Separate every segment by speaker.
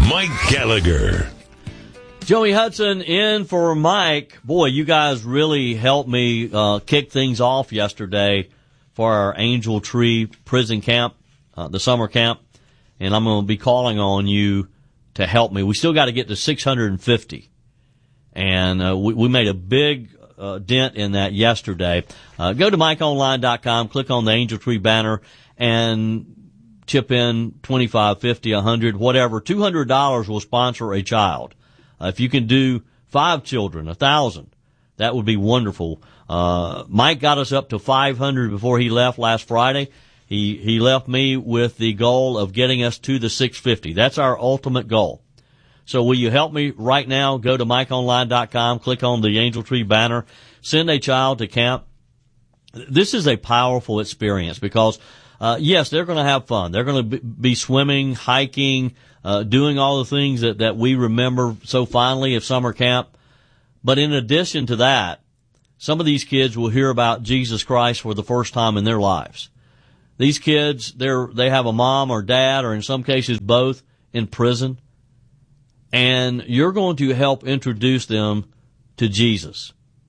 Speaker 1: Mike Gallagher.
Speaker 2: Joey Hudson in for Mike. Boy, you guys really helped me kick things off yesterday for our Angel Tree Prison Camp, the summer camp, and I'm going to be calling on you to help me. We still got to get to 650, and we made a big dent in that yesterday. Go to MikeOnline.com, click on the Angel Tree banner, and chip in $25, $50, $100, whatever. $200 will sponsor a child. If you can do 5 children, 1,000, that would be wonderful. Mike got us up to 500 before he left last Friday. He left me with the goal of getting us to the 650. That's our ultimate goal. So will you help me right now? Go to MikeOnline.com, click on the Angel Tree banner, send a child to camp. This is a powerful experience because, yes, they're going to have fun. They're going to be swimming, hiking, doing all the things that we remember so fondly of summer camp. But in addition to that, some of these kids will hear about Jesus Christ for the first time in their lives. These kids, they have a mom or dad, or in some cases both, in prison. And you're going to help introduce them to Jesus.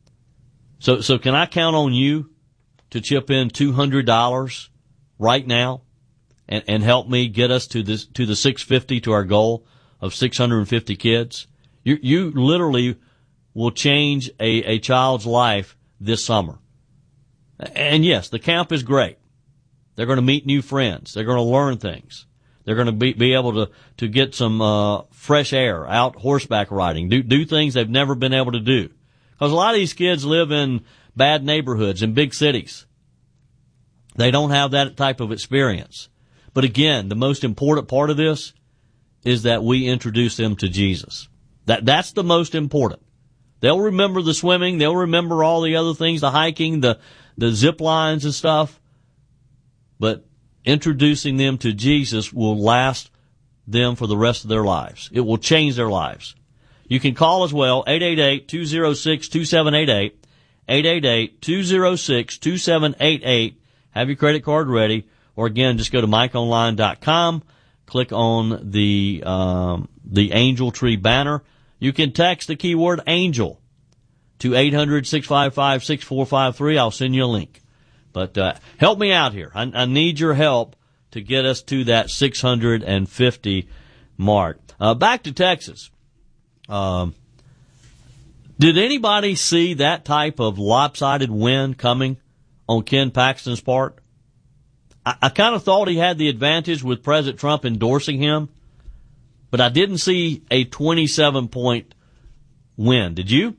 Speaker 2: So can I count on you to chip in $200 right now and help me get us to the 650, to our goal of 650 kids? You literally will change a child's life this summer. And yes, the camp is great. They're going to meet new friends. They're going to learn things. They're going to be able to get some fresh air, out horseback riding, do things they've never been able to do. Because a lot of these kids live in bad neighborhoods in big cities. They don't have that type of experience. But again, the most important part of this is that we introduce them to Jesus. That's the most important. They'll remember the swimming. They'll remember all the other things, the hiking, the zip lines and stuff. But introducing them to Jesus will last them for the rest of their lives. It will change their lives. You can call as well, 888-206-2788, 888-206-2788. Have your credit card ready. Or again, just go to MikeOnline.com, click on the Angel Tree banner. You can text the keyword ANGEL to 800-655-6453. I'll send you a link. But help me out here. I need your help to get us to that 650 mark. Back to Texas. Did anybody see that type of lopsided win coming on Ken Paxton's part? I kind of thought he had the advantage with President Trump endorsing him, but I didn't see a 27-point win. Did you?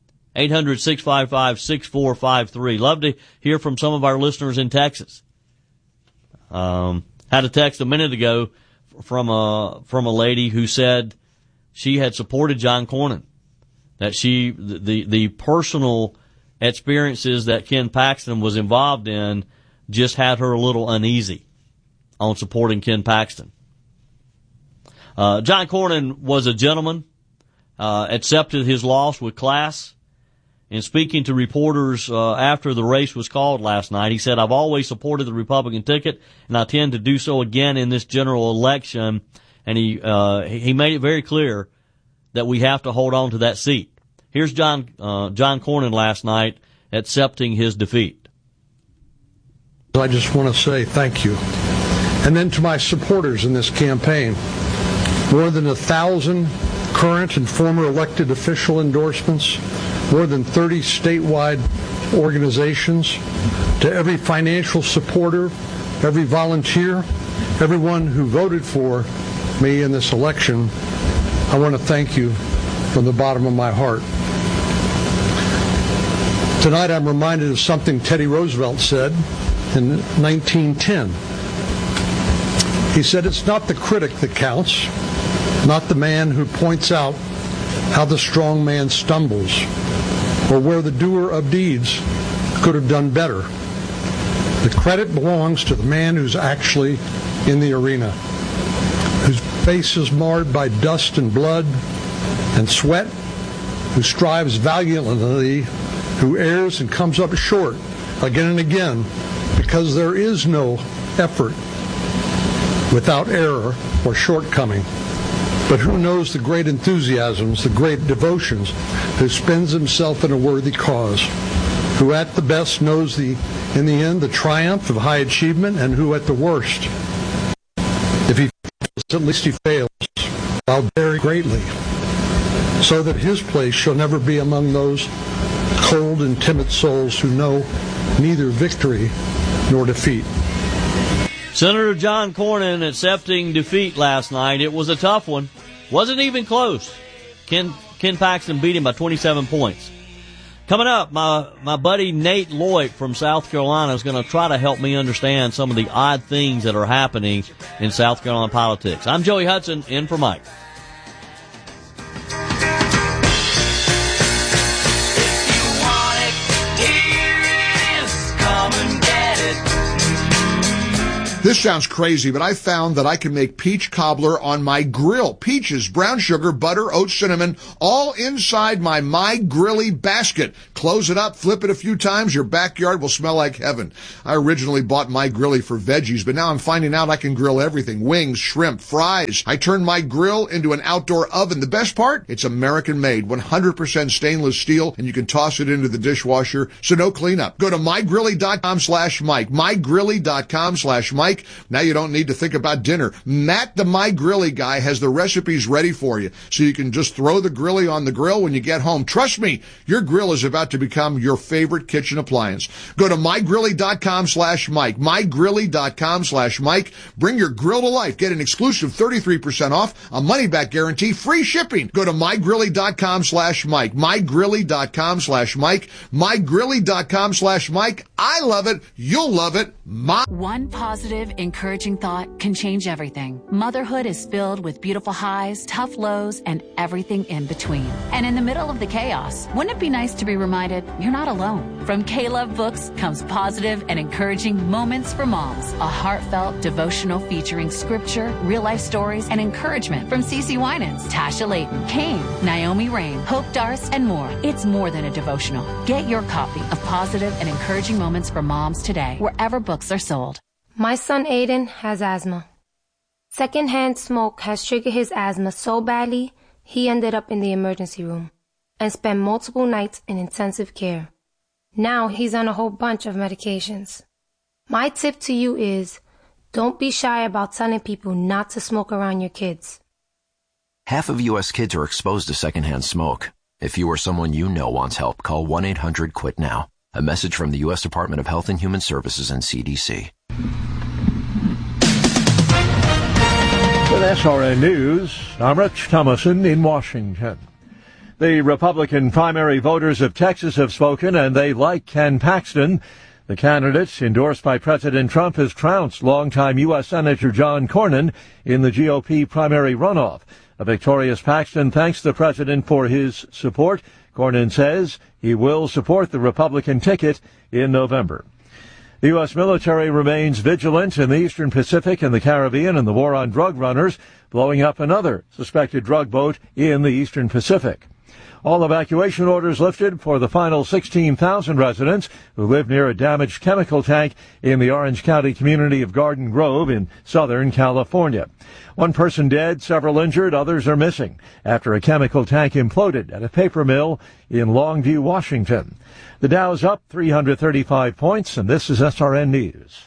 Speaker 2: 800-655-6453. Love to hear from some of our listeners in Texas. Had a text a minute ago from a lady who said she had supported John Cornyn, that the personal experiences that Ken Paxton was involved in just had her a little uneasy on supporting Ken Paxton. John Cornyn was a gentleman, accepted his loss with class. And speaking to reporters after the race was called last night, he said, "I've always supported the Republican ticket, and I intend to do so again in this general election." And he made it very clear that we have to hold on to that seat. Here's John Cornyn last night accepting his defeat.
Speaker 3: I just want to say thank you. And then to my supporters in this campaign, more than 1,000 current and former elected official endorsements, more than 30 statewide organizations, to every financial supporter, every volunteer, everyone who voted for me in this election, I want to thank you from the bottom of my heart. Tonight I'm reminded of something Teddy Roosevelt said in 1910. He said, "It's not the critic that counts, not the man who points out how the strong man stumbles, or where the doer of deeds could have done better. The credit belongs to the man who's actually in the arena, whose face is marred by dust and blood and sweat, who strives valiantly, who errs and comes up short again and again, because there is no effort without error or shortcoming. But who knows the great enthusiasms, the great devotions, who spends himself in a worthy cause, who at the best knows in the end the triumph of high achievement, and who at the worst, if he fails, at least he fails, while daring greatly, so that his place shall never be among those cold and timid souls who know neither victory nor defeat.
Speaker 2: Senator John Cornyn accepting defeat last night. It was a tough one. Wasn't even close. Ken Paxton beat him by 27 points. Coming up, my buddy Nate Loic from South Carolina is going to try to help me understand some of the odd things that are happening in South Carolina politics. I'm Joey Hudson, in for Mike.
Speaker 1: This sounds crazy, but I found that I can make peach cobbler on my grill. Peaches, brown sugar, butter, oat, cinnamon, all inside my Grilly basket. Close it up, flip it a few times, your backyard will smell like heaven. I originally bought My Grilly for veggies, but now I'm finding out I can grill everything. Wings, shrimp, fries. I turned my grill into an outdoor oven. The best part? It's American made, 100% stainless steel, and you can toss it into the dishwasher, so no cleanup. Go to mygrilly.com/Mike. mygrilly.com/Mike. Now you don't need to think about dinner. Matt, the My Grilly guy, has the recipes ready for you, so you can just throw the grilly on the grill when you get home. Trust me, your grill is about to become your favorite kitchen appliance. Go to mygrilly.com/Mike. mygrilly.com/Mike. Bring your grill to life. Get an exclusive 33% off, a money-back guarantee, free shipping. Go to mygrilly.com/Mike. mygrilly.com/Mike. mygrilly.com/Mike. I love it. You'll love it.
Speaker 4: One positive, encouraging thought can change everything. Motherhood is filled with beautiful highs, tough lows, and everything in between. And in the middle of the chaos, wouldn't it be nice to be reminded you're not alone? From K-Love Books comes positive and encouraging moments for moms. A heartfelt devotional featuring scripture, real-life stories, and encouragement from CeCe Winans, Tasha Layton, Kane, Naomi Rain, Hope Darst, and more. It's more than a devotional. Get your copy of Positive and Encouraging Moments for Moms today, wherever books are sold.
Speaker 5: My son Aiden has asthma. Secondhand smoke has triggered his asthma so badly, he ended up in the emergency room and spent multiple nights in intensive care. Now he's on a whole bunch of medications. My tip to you is, don't be shy about telling people not to smoke around your kids.
Speaker 6: Half of U.S. kids are exposed to secondhand smoke. If you or someone you know wants help, call 1-800-QUIT-NOW. A message from the U.S. Department of Health and Human Services and CDC.
Speaker 7: With SRN News, I'm Rich Thomason in Washington. The Republican primary voters of Texas have spoken, and they like Ken Paxton. The candidate, endorsed by President Trump, has trounced longtime U.S. Senator John Cornyn in the GOP primary runoff. A victorious Paxton thanks the president for his support. Cornyn says he will support the Republican ticket in November. The U.S. military remains vigilant in the Eastern Pacific and the Caribbean in the war on drug runners, blowing up another suspected drug boat in the Eastern Pacific. All evacuation orders lifted for the final 16,000 residents who live near a damaged chemical tank in the Orange County community of Garden Grove in Southern California. One person dead, several injured, others are missing after a chemical tank imploded at a paper mill in Longview, Washington. The Dow's up 335 points, and this is SRN News.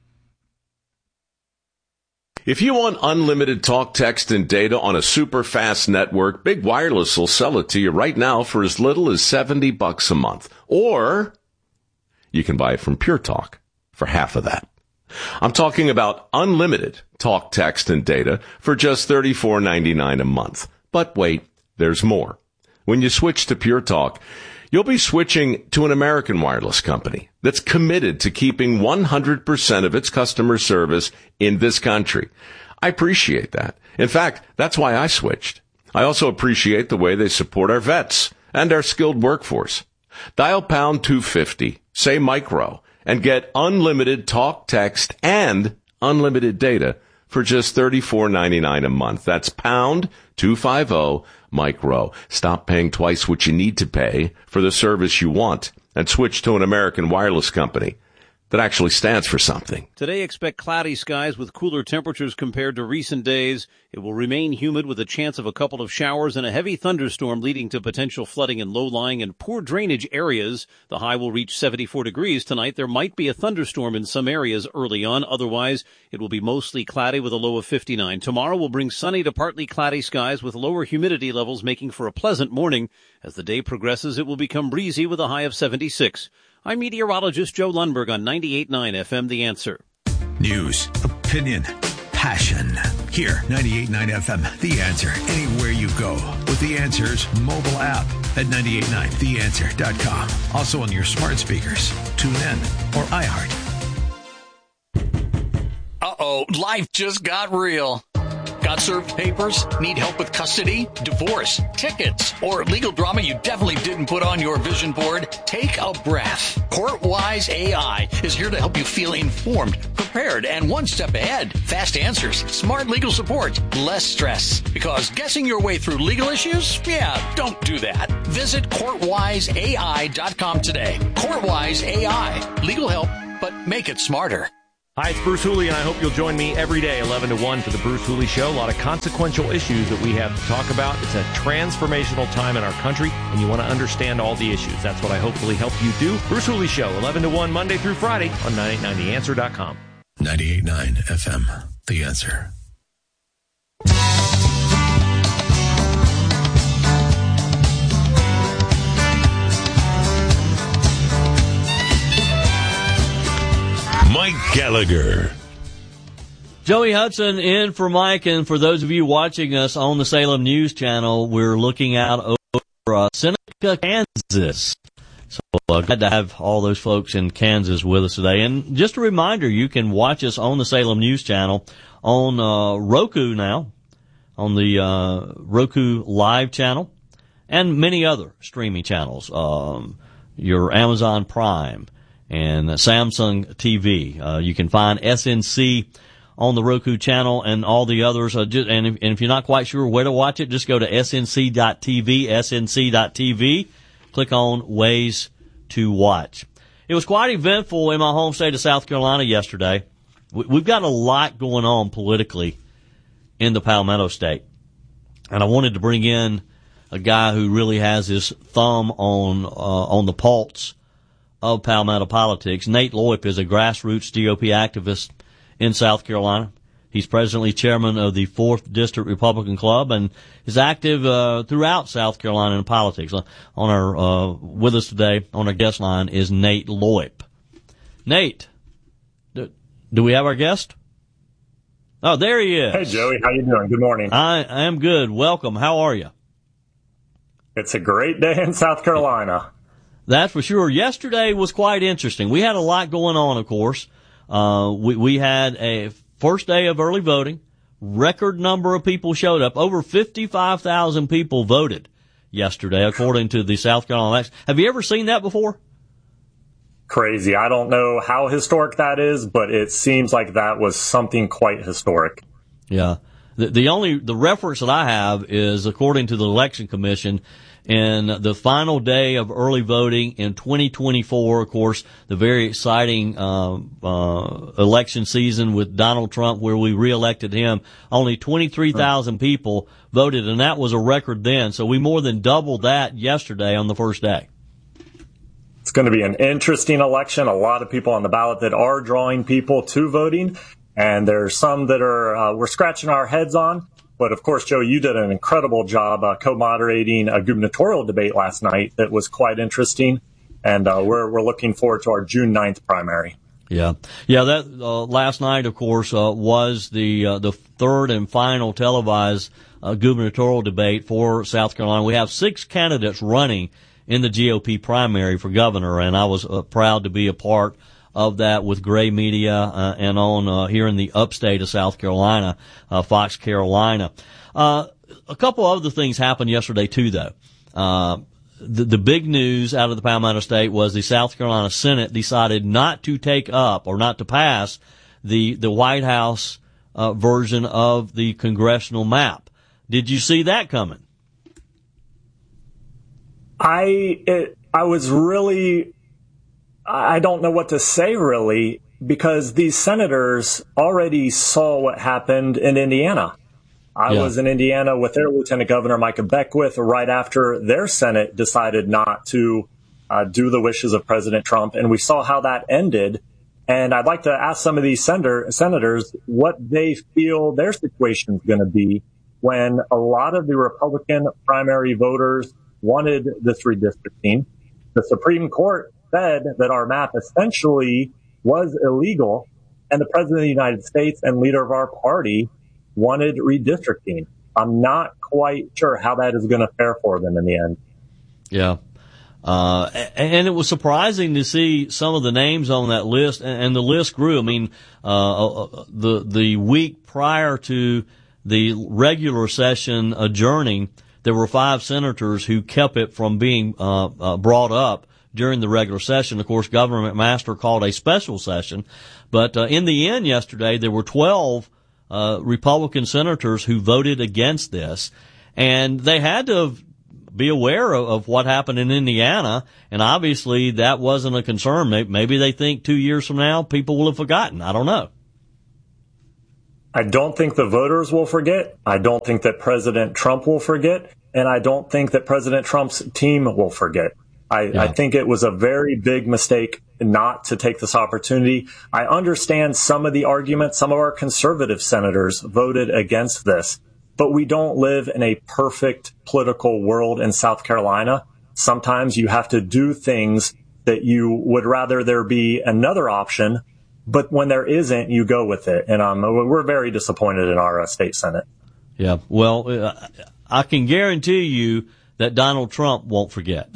Speaker 8: If you want unlimited talk, text, and data on a super fast network, Big Wireless will sell it to you right now for as little as $70 a month. Or you can buy it from Pure Talk for half of that. I'm talking about unlimited talk, text, and data for just $34.99 a month. But wait, there's more. When you switch to Pure Talk, you'll be switching to an American wireless company that's committed to keeping 100% of its customer service in this country. I appreciate that. In fact, that's why I switched. I also appreciate the way they support our vets and our skilled workforce. Dial pound 250, say micro, and get unlimited talk, text, and unlimited data for just $34.99 a month. That's pound 250 micro. Stop paying twice what you need to pay for the service you want and switch to an American wireless company. that actually stands for something.
Speaker 9: Today, expect cloudy skies with cooler temperatures compared to recent days. It will remain humid with a chance of a couple of showers and a heavy thunderstorm leading to potential flooding in low-lying and poor drainage areas. The high will reach 74 degrees tonight. There might be a thunderstorm in some areas early on. Otherwise, it will be mostly cloudy with a low of 59. Tomorrow will bring sunny to partly cloudy skies with lower humidity levels, making for a pleasant morning. As the day progresses, it will become breezy with a high of 76. I'm meteorologist Joe Lundberg on 98.9 FM, The Answer.
Speaker 10: News, opinion, passion. Here, 98.9 FM, The Answer. Anywhere you go with The Answer's mobile app at 989theanswer.com. Also on your smart speakers. Tune in or iHeart.
Speaker 11: Uh-oh, life just got real. Got served papers? Need help with custody, divorce, tickets, or legal drama you definitely didn't put on your vision board? Take a breath. CourtWise AI is here to help you feel informed, prepared, and one step ahead. Fast answers, smart legal support, less stress. Because guessing your way through legal issues? Yeah, don't do that. Visit CourtWiseAI.com today. CourtWise AI. Legal help, but make it smarter.
Speaker 12: Hi, it's Bruce Hooley, and I hope you'll join me every day, 11 to 1, for the Bruce Hooley Show. A lot of consequential issues that we have to talk about. It's a transformational time in our country, and you want to understand all the issues. That's what I hopefully help you do. Bruce Hooley Show, 11 to 1, Monday through Friday on 989theanswer.com.
Speaker 10: 98.9 FM, The Answer.
Speaker 13: Mike Gallagher.
Speaker 2: Joey Hudson in for Mike, and for those of you watching us on the Salem News Channel, we're looking out over Seneca, Kansas. So glad to have all those folks in Kansas with us today. And just a reminder, you can watch us on the Salem News Channel on Roku now, on the Roku Live channel, and many other streaming channels, your Amazon Prime and Samsung TV. You can find SNC on the Roku channel and all the others. And if you're not quite sure where to watch it, just go to snc.tv, snc.tv. Click on Ways to Watch. It was quite eventful in my home state of South Carolina yesterday. We've got a lot going on politically in the Palmetto State. And I wanted to bring in a guy who really has his thumb on the pulse of Palmetto politics. Nate Loip is a grassroots GOP activist in South Carolina. He's presently chairman of the 4th District Republican Club and is active throughout South Carolina in politics. With us today on our guest line is Nate Loip. Nate, do we have our guest? Oh, there he is.
Speaker 14: Hey, Joey. How you doing? Good morning.
Speaker 2: I am good. Welcome. How are you?
Speaker 14: It's a great day in South Carolina.
Speaker 2: That's for sure. Yesterday was quite interesting. We had a lot going on, of course. We had a first day of early voting. Record number of people showed up. Over 55,000 people voted yesterday, according to the South Carolina election. Have you ever seen that before?
Speaker 14: Crazy. I don't know how historic that is, but it seems like that was something quite historic.
Speaker 2: Yeah. The reference that I have is, according to the Election Commission, in the final day of early voting in 2024, of course, the very exciting election season with Donald Trump, where we reelected him, only 23,000 people voted, and that was a record then. So we more than doubled that yesterday on the first day.
Speaker 14: It's going to be an interesting election. A lot of people on the ballot that are drawing people to voting, and there's some that are we're scratching our heads on. But, of course, Joe, you did an incredible job co-moderating a gubernatorial debate last night that was quite interesting, and we're looking forward to our June 9th primary.
Speaker 2: Yeah. That last night, of course, was the third and final televised gubernatorial debate for South Carolina. We have 6 candidates running in the GOP primary for governor, and I was proud to be a part of that with Gray Media and on here in the upstate of South Carolina, Fox Carolina. A couple other things happened yesterday too, though. The big news out of the Palmetto State was the South Carolina Senate decided not to take up or not to pass the White House version of the congressional map. Did you see that coming?
Speaker 14: I was really I don't know what to say, really, because these senators already saw what happened in Indiana. I was in Indiana with their Lieutenant Governor, Micah Beckwith, right after their Senate decided not to do the wishes of President Trump. And we saw how that ended. And I'd like to ask some of these senators what they feel their situation is going to be when a lot of the Republican primary voters wanted this redistricting. The Supreme Court said that our map essentially was illegal, and the President of the United States and leader of our party wanted redistricting. I'm not quite sure how that is going to fare for them in the end.
Speaker 2: Yeah. And it was surprising to see some of the names on that list, and the list grew. I mean, the week prior to the regular session adjourning, there were 5 senators who kept it from being brought up during the regular session. Of course, Governor McMaster called a special session, but in the end yesterday, there were 12 Republican senators who voted against this, and they had to be aware of what happened in Indiana, and obviously that wasn't a concern. Maybe they think 2 years from now people will have forgotten. I don't know.
Speaker 14: I don't think the voters will forget. I don't think that President Trump will forget, and I don't think that President Trump's team will forget. I think it was a very big mistake not to take this opportunity. I understand some of the arguments. Some of our conservative senators voted against this, but we don't live in a perfect political world in South Carolina. Sometimes you have to do things that you would rather there be another option, but when there isn't, you go with it. And we're very disappointed in our state Senate.
Speaker 2: Yeah, well, I can guarantee you that Donald Trump won't forget.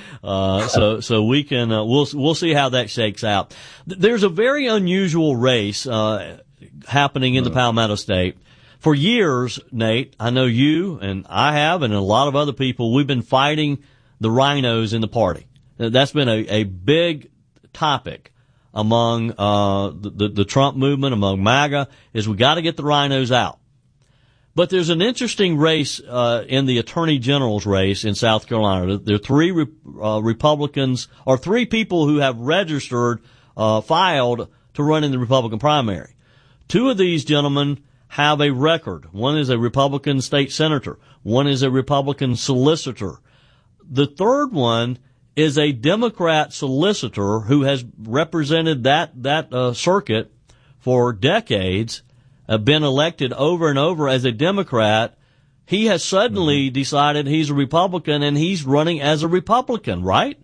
Speaker 2: So we can, we'll see how that shakes out. There's a very unusual race, happening in the Palmetto State. For years, Nate, I know you and I have, and a lot of other people, we've been fighting the rhinos in the party. That's been a big topic among, the Trump movement, among MAGA, is we got to get the rhinos out. But there's an interesting race in the Attorney General's race in South Carolina. There are 3 Republicans, or 3 people who have registered, filed to run in the Republican primary. 2 of these gentlemen have a record. One is a Republican state senator. One is a Republican solicitor. The third one is a Democrat solicitor who has represented that circuit for decades. Been elected over and over as a Democrat. He has suddenly decided he's a Republican, and he's running as a Republican, right?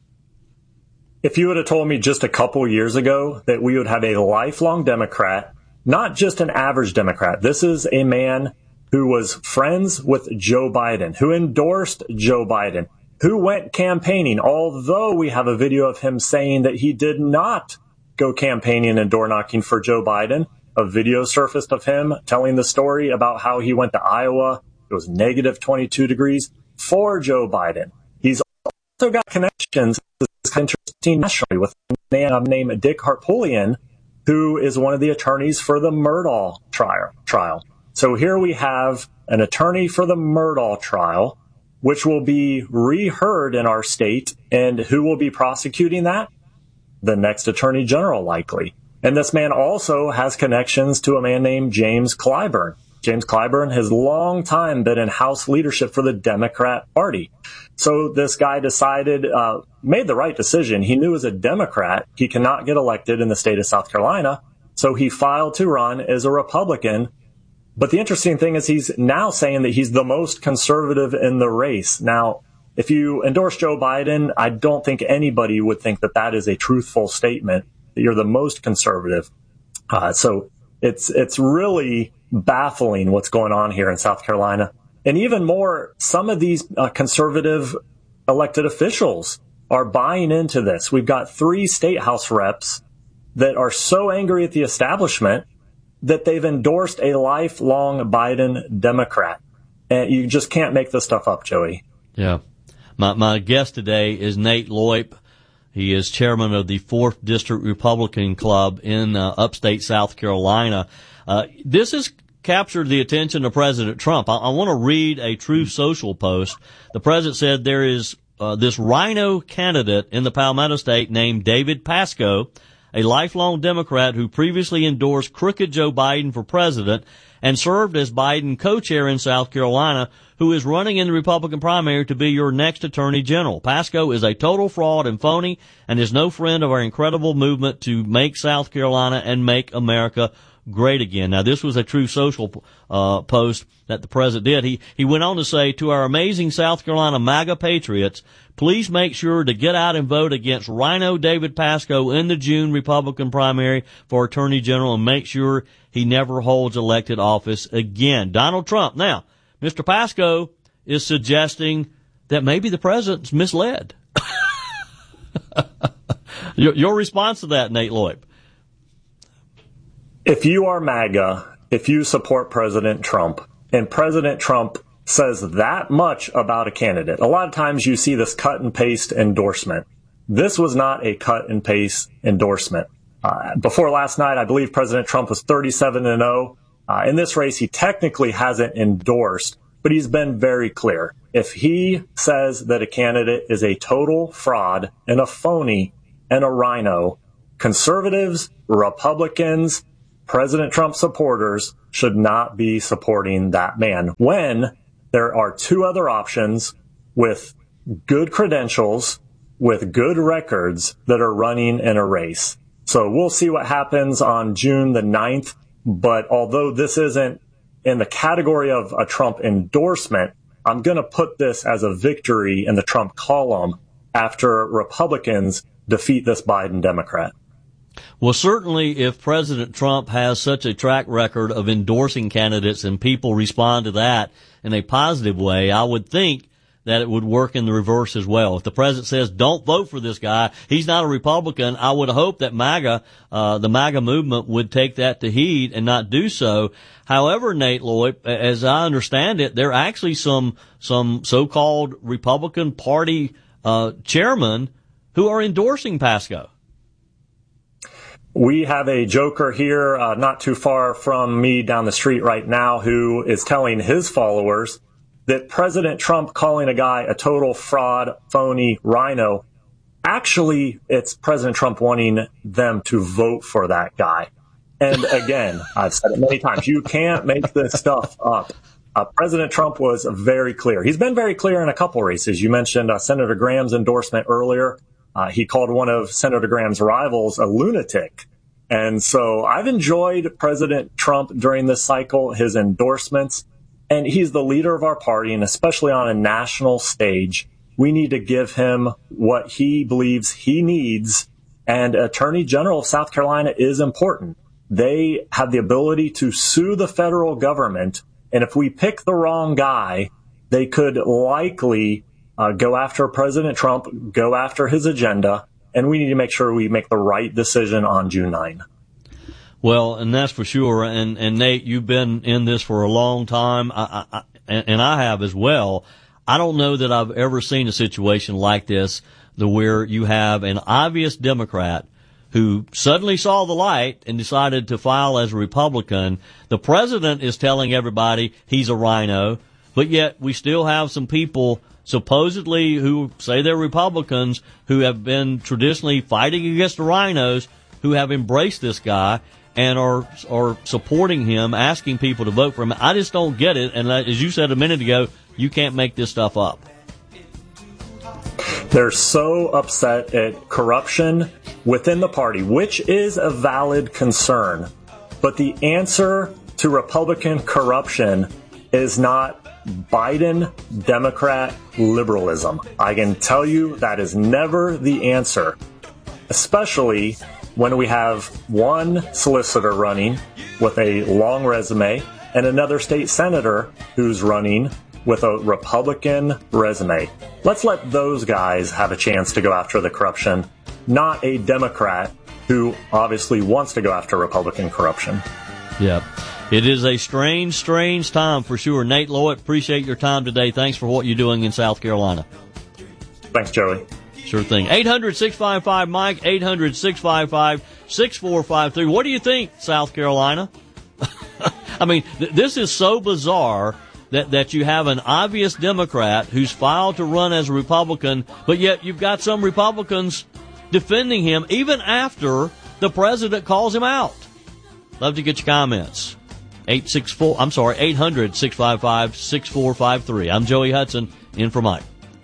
Speaker 14: If you would have told me just a couple years ago that we would have a lifelong Democrat, not just an average Democrat, this is a man who was friends with Joe Biden, who endorsed Joe Biden, who went campaigning, although we have a video of him saying that he did not go campaigning and door knocking for Joe Biden. A video surfaced of him telling the story about how he went to Iowa. It was negative 22 degrees for Joe Biden. He's also got connections, interesting nationally, with a man named Dick Harpootlian, who is one of the attorneys for the Murdaugh trial. So here we have an attorney for the Murdaugh trial, which will be reheard in our state. And who will be prosecuting that? The next attorney general, likely. And this man also has connections to a man named James Clyburn. James Clyburn has long time been in House leadership for the Democrat Party. So this guy decided, made the right decision. He knew as a Democrat, he cannot get elected in the state of South Carolina. So he filed to run as a Republican. But the interesting thing is he's now saying that he's the most conservative in the race. Now, if you endorse Joe Biden, I don't think anybody would think that that is a truthful statement, that you're the most conservative. So it's really baffling what's going on here in South Carolina. And even more, some of these conservative elected officials are buying into this. We've got 3 state house reps that are so angry at the establishment that they've endorsed a lifelong Biden Democrat. And you just can't make this stuff up, Joey.
Speaker 2: Yeah. My guest today is Nate Loip. He is chairman of the 4th District Republican Club in upstate South Carolina. This has captured the attention of President Trump. I want to read a Truth Social post. The president said there is this rhino candidate in the Palmetto State named David Pasco, a lifelong Democrat who previously endorsed crooked Joe Biden for president and served as Biden co-chair in South Carolina, who is running in the Republican primary to be your next attorney general. Pasco is a total fraud and phony and is no friend of our incredible movement to make South Carolina and make America great again. Now, this was a True Social post that the president did. He went on to say, to our amazing South Carolina MAGA patriots, please make sure to get out and vote against Rhino David Pasco in the June Republican primary for Attorney General and make sure he never holds elected office again. Donald Trump. Now, Mr. Pasco is suggesting that maybe the president's misled. Your response to that, Nate Loeb?
Speaker 14: If you are MAGA, if you support President Trump, and President Trump says that much about a candidate, a lot of times you see this cut and paste endorsement. This was not a cut and paste endorsement. Before last night, I believe President Trump was 37-0. In this race, he technically hasn't endorsed, but he's been very clear. If he says that a candidate is a total fraud and a phony and a rhino, conservatives, Republicans, President Trump supporters should not be supporting that man when there are two other options with good credentials, with good records that are running in a race. So we'll see what happens on June the 9th. But although this isn't in the category of a Trump endorsement, I'm going to put this as a victory in the Trump column after Republicans defeat this Biden Democrat.
Speaker 2: Well, certainly if President Trump has such a track record of endorsing candidates and people respond to that in a positive way, I would think that it would work in the reverse as well. If the president says, don't vote for this guy, he's not a Republican, I would hope that the MAGA movement would take that to heed and not do so. However, Nate Loeb, as I understand it, there are actually some so-called Republican Party chairmen who are endorsing Pasco.
Speaker 14: We have a joker here not too far from me down the street right now who is telling his followers that President Trump calling a guy a total fraud, phony, rhino, actually it's President Trump wanting them to vote for that guy. And again, I've said it many times, you can't make this stuff up. President Trump was very clear. He's been very clear in a couple races. You mentioned Senator Graham's endorsement earlier. He called one of Senator Graham's rivals a lunatic. And so I've enjoyed President Trump during this cycle, his endorsements, and he's the leader of our party. And especially on a national stage, we need to give him what he believes he needs. And Attorney General of South Carolina is important. They have the ability to sue the federal government. And if we pick the wrong guy, they could likely go after President Trump, go after his agenda, and we need to make sure we make the right decision on June 9.
Speaker 2: Well, and that's for sure. And Nate, you've been in this for a long time, and I have as well. I don't know that I've ever seen a situation like this, where you have an obvious Democrat who suddenly saw the light and decided to file as a Republican. The president is telling everybody he's a rhino, but yet we still have some people supposedly who say they're Republicans who have been traditionally fighting against the rhinos who have embraced this guy and are supporting him, asking people to vote for him. I just don't get it. And as you said a minute ago, you can't make this stuff up.
Speaker 14: They're so upset at corruption within the party, which is a valid concern. But the answer to Republican corruption is not Biden Democrat liberalism. I can tell you that is never the answer, especially when we have one solicitor running with a long resume and another state senator who's running with a Republican resume. Let's let those guys have a chance to go after the corruption, not a Democrat who obviously wants to go after Republican corruption.
Speaker 2: Yeah. It is a strange, strange time for sure. Nate Loeb, appreciate your time today. Thanks for what you're doing in South Carolina.
Speaker 14: Thanks, Joey.
Speaker 2: Sure thing. 800-655-MIKE, 800-655-6453. What do you think, South Carolina? I mean, this is so bizarre that you have an obvious Democrat who's filed to run as a Republican, but yet you've got some Republicans defending him even after the president calls him out. Love to get your comments. 800-655-6453. I'm Joey Hudson, in for Mike.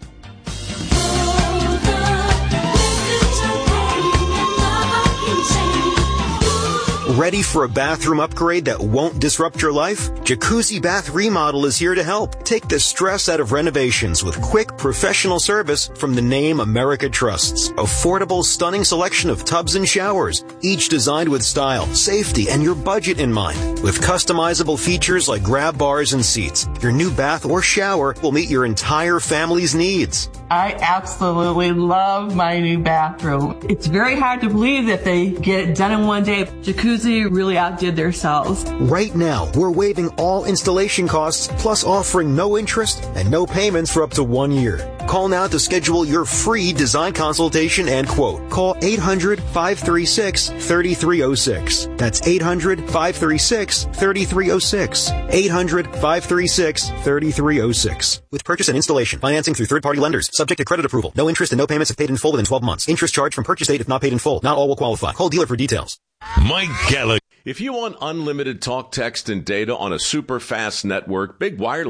Speaker 15: Ready for a bathroom upgrade that won't disrupt your life? Jacuzzi Bath Remodel is here to help. Take the stress out of renovations with quick, professional service from the name America trusts. Affordable, stunning selection of tubs and showers, each designed with style, safety, and your budget in mind. With customizable features like grab bars and seats, your new bath or shower will meet your entire family's needs.
Speaker 16: I absolutely love my new bathroom. It's very hard to believe that they get it done in one day. Jacuzzi really outdid themselves.
Speaker 15: Right now, we're waiving all installation costs, plus offering no interest and no payments for up to 1 year. Call now to schedule your free design consultation and quote. Call 800-536-3306. That's 800-536-3306. 800-536-3306. With purchase and installation, financing through third-party lenders, subject to credit approval. No interest and no payments if paid in full within 12 months. Interest charged from purchase date if not paid in full. Not all will qualify. Call dealer for details.
Speaker 13: Mike Gallagher.
Speaker 8: If you want unlimited talk, text, and data on a super fast network, Big Wireless